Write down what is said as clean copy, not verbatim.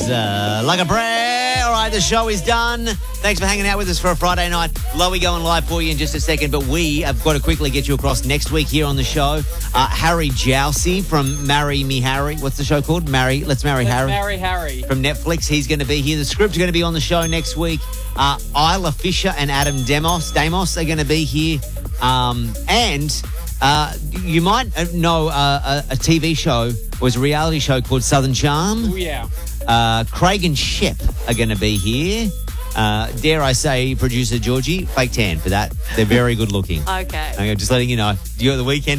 Like a prayer. All right, the show is done. Thanks for hanging out with us for a Friday night. Lowy going live for you in just a second, but we have got to quickly get you across next week here on the show. Harry Jowsey from Marry Me Harry. What's the show called? Let's Marry Harry. Marry Harry. From Netflix. He's going to be here. The script's going to be on the show next week. Isla Fisher and Adam Damos are going to be here. And you might know a TV show, was a reality show called Southern Charm. Oh, yeah. Craig and Shep are going to be here. Dare I say, producer Georgie, fake tan for that. They're very good looking. Okay. I'm just letting you know. You got the weekend.